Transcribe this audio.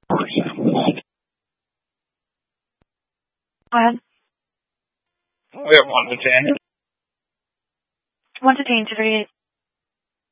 Go ahead. We have 1 to 10. 1 to 10 to 38.